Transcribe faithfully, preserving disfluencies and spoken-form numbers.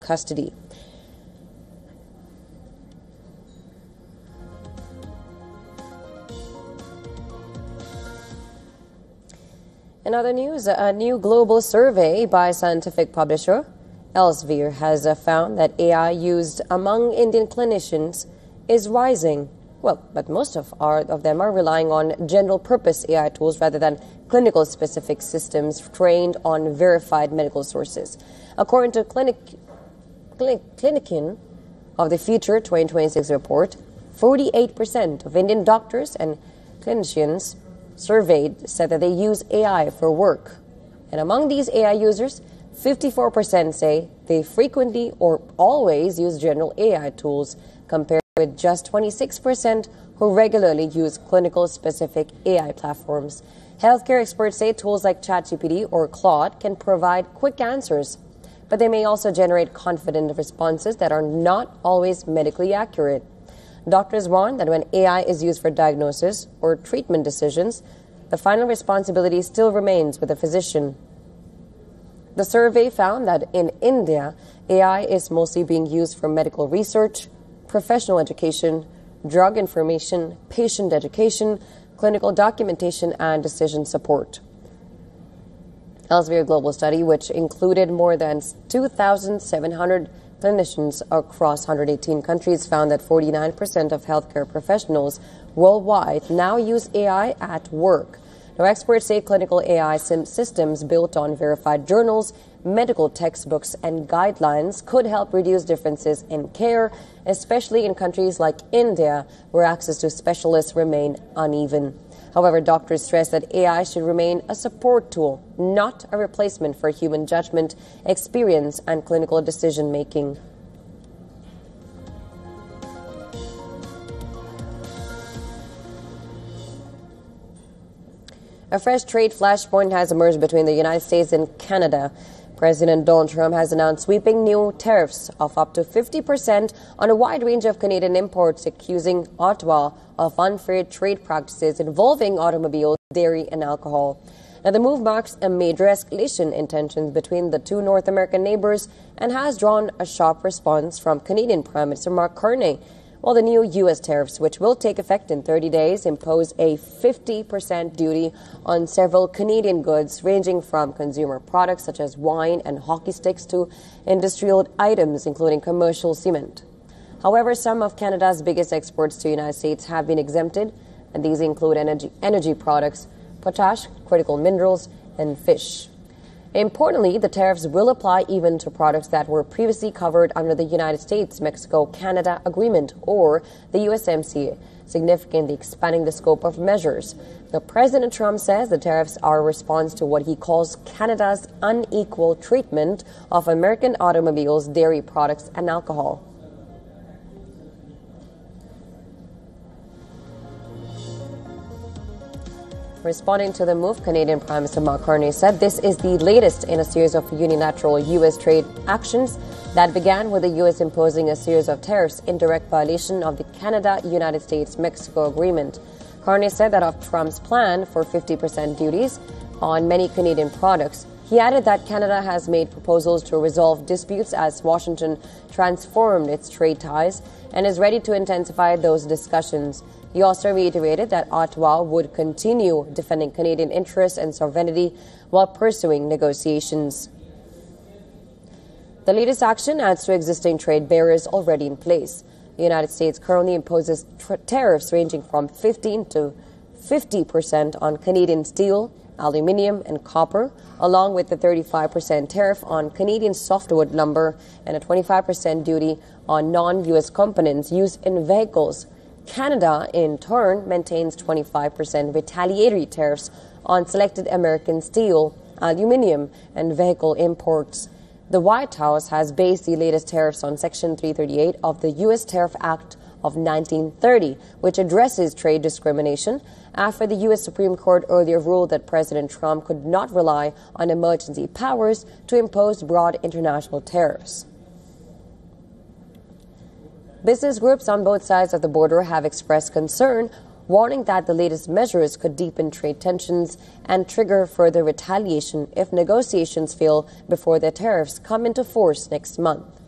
custody. In other news, a new global survey by scientific publisher Elsevier has found that A I used among Indian clinicians is rising. Well, but most of, are, of them are relying on general-purpose A I tools rather than clinical-specific systems trained on verified medical sources. According to Clinic, Clinic, Clinician of the Future twenty twenty-six report, forty-eight percent of Indian doctors and clinicians surveyed said that they use A I for work. And among these A I users, fifty-four percent say they frequently or always use general A I tools, compared with just twenty-six percent who regularly use clinical-specific A I platforms. Healthcare experts say tools like ChatGPT or Claude can provide quick answers, but they may also generate confident responses that are not always medically accurate. Doctors warn that when A I is used for diagnosis or treatment decisions, the final responsibility still remains with the physician. The survey found that in India, A I is mostly being used for medical research, professional education, drug information, patient education, clinical documentation, and decision support. Elsevier Global Study, which included more than two thousand seven hundred clinicians across one hundred eighteen countries, found that forty-nine percent of healthcare professionals worldwide now use A I at work. Now, experts say clinical A I systems built on verified journals, medical textbooks, and guidelines could help reduce differences in care, especially in countries like India, where access to specialists remain uneven. However, doctors stress that A I should remain a support tool, not a replacement for human judgment, experience, and clinical decision-making. A fresh trade flashpoint has emerged between the United States and Canada. President Donald Trump has announced sweeping new tariffs of up to fifty percent on a wide range of Canadian imports, accusing Ottawa of unfair trade practices involving automobiles, dairy, and alcohol. Now, the move marks a major escalation in tensions between the two North American neighbors and has drawn a sharp response from Canadian Prime Minister Mark Carney. While the new U S tariffs, which will take effect in thirty days, impose a fifty percent duty on several Canadian goods, ranging from consumer products such as wine and hockey sticks to industrial items, including commercial cement. However, some of Canada's biggest exports to the United States have been exempted, and these include energy, energy products, potash, critical minerals, and fish. Importantly, the tariffs will apply even to products that were previously covered under the United States-Mexico-Canada Agreement, or the U S M C A, significantly expanding the scope of measures. Now, President Trump says the tariffs are a response to what he calls Canada's unequal treatment of American automobiles, dairy products, and alcohol. Responding to the move, Canadian Prime Minister Mark Carney said this is the latest in a series of unilateral U S trade actions that began with the U S imposing a series of tariffs in direct violation of the Canada-United States-Mexico Agreement. Carney said that of Trump's plan for fifty percent duties on many Canadian products, he added that Canada has made proposals to resolve disputes as Washington transformed its trade ties and is ready to intensify those discussions. He also reiterated that Ottawa would continue defending Canadian interests and sovereignty while pursuing negotiations. The latest action adds to existing trade barriers already in place. The United States currently imposes tr- tariffs ranging from fifteen to fifty percent on Canadian steel, aluminium, and copper, along with the thirty-five percent tariff on Canadian softwood lumber and a twenty-five percent duty on non-U S components used in vehicles. Canada, in turn, maintains twenty-five percent retaliatory tariffs on selected American steel, aluminium, and vehicle imports. The White House has based the latest tariffs on Section three thirty-eight of the U S Tariff Act of nineteen thirty, which addresses trade discrimination, after the U S Supreme Court earlier ruled that President Trump could not rely on emergency powers to impose broad international tariffs. Business groups on both sides of the border have expressed concern, warning that the latest measures could deepen trade tensions and trigger further retaliation if negotiations fail before the tariffs come into force next month.